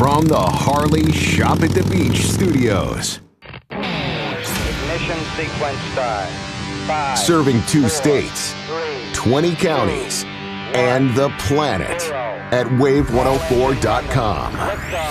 from the Harley Shop at the Beach studios. Ignition sequence start. 5, Serving 2 4, states, 3, 20 counties, and the planet at wave104.com.